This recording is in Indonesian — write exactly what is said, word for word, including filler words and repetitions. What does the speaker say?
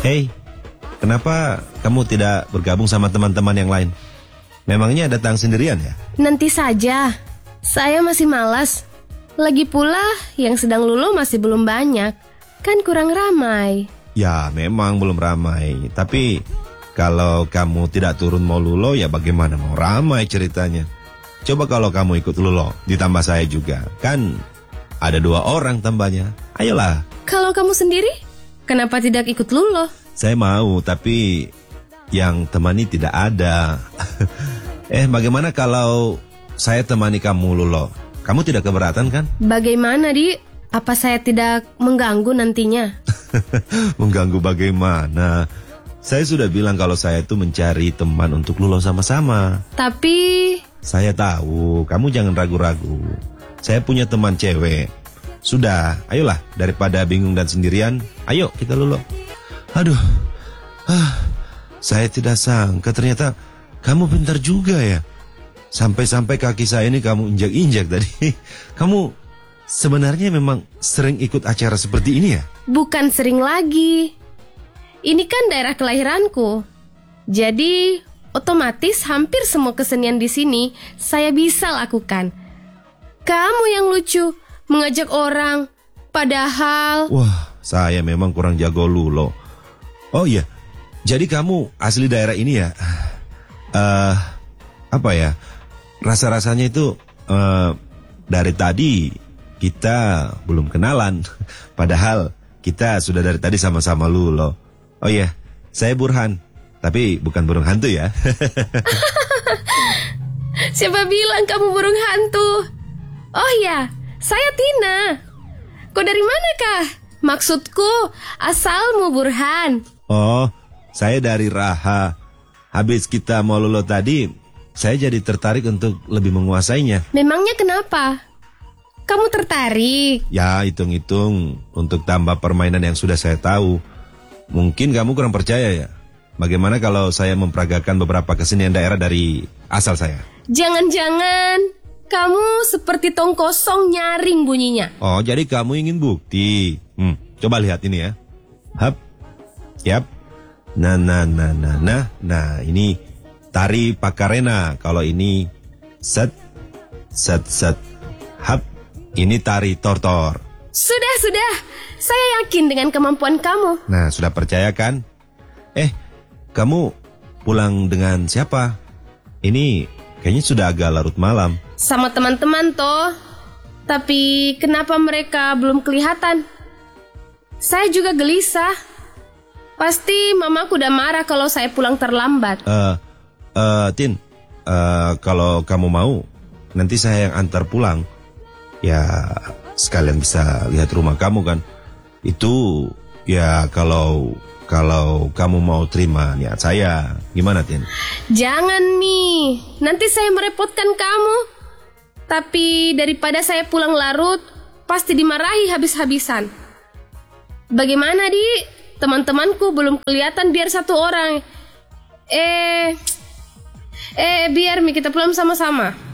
Hei, kenapa kamu tidak bergabung sama teman-teman yang lain? Memangnya datang sendirian ya? Nanti saja, saya masih malas. Lagi pula yang sedang luluh masih belum banyak. Kan kurang ramai. Ya memang belum ramai. Tapi kalau kamu tidak turun mau lulo, ya bagaimana mau ramai ceritanya? Coba kalau kamu ikut lulo, ditambah saya juga. Kan ada dua orang tambahnya. Ayolah. Kalau kamu sendiri, kenapa tidak ikut lulo? Saya mau, tapi yang temani tidak ada. Eh, bagaimana kalau saya temani kamu lulo? Kamu tidak keberatan kan? Bagaimana, Di? Apa saya tidak mengganggu nantinya? Mengganggu bagaimana? Saya sudah bilang kalau saya itu mencari teman untuk lulo sama-sama. Tapi... Saya tahu, kamu jangan ragu-ragu. Saya punya teman cewek. Sudah, ayolah, daripada bingung dan sendirian, ayo kita lulo. Aduh, ah, saya tidak sangka ternyata kamu pintar juga ya. Sampai-sampai kaki saya ini kamu injak-injak tadi. Kamu sebenarnya memang sering ikut acara seperti ini ya? Bukan sering lagi. Ini kan daerah kelahiranku. Jadi, otomatis hampir semua kesenian di sini saya bisa lakukan. Kamu yang lucu, mengajak orang, padahal... Wah, saya memang kurang jago lulo. Oh iya, jadi kamu asli daerah ini ya? Uh, apa ya? Rasa-rasanya itu uh, dari tadi kita belum kenalan. Padahal kita sudah dari tadi sama-sama lulo. Oh iya, saya Burhan. Tapi bukan burung hantu ya. Siapa bilang kamu burung hantu? Oh ya, saya Tina. Kau dari manakah? Maksudku, asalmu Burhan. Oh, saya dari Raha. Habis kita mau lulo tadi, saya jadi tertarik untuk lebih menguasainya. Memangnya kenapa? Kamu tertarik? Ya, hitung-hitung untuk tambah permainan yang sudah saya tahu. Mungkin kamu kurang percaya ya. Bagaimana kalau saya memperagakan beberapa kesenian daerah dari asal saya? Jangan-jangan kamu seperti tong kosong nyaring bunyinya. Oh, jadi kamu ingin bukti? Hmm, coba lihat ini ya. Hap, yap. Nah, nah, nah, nah, nah. Nah, ini tari Pakarena. Kalau ini set, set, set. Hap, ini tari Tortor. Sudah, sudah. Saya yakin dengan kemampuan kamu. Nah, sudah percaya kan? Eh, kamu pulang dengan siapa? Ini kayaknya sudah agak larut malam. Sama teman-teman toh. Tapi kenapa mereka belum kelihatan? Saya juga gelisah. Pasti mamaku udah marah kalau saya pulang terlambat. Eh, uh, uh, Tin, uh, kalau kamu mau, nanti saya yang antar pulang. Ya, sekalian bisa lihat rumah kamu kan. Itu ya kalau kalau kamu mau terima niat saya. Gimana, Tin? Jangan nih, nanti saya merepotkan kamu. Tapi daripada saya pulang larut, pasti dimarahi habis-habisan. Bagaimana, Di? Teman-temanku belum kelihatan biar satu orang. Eh, eh biar Mi kita pulang sama-sama.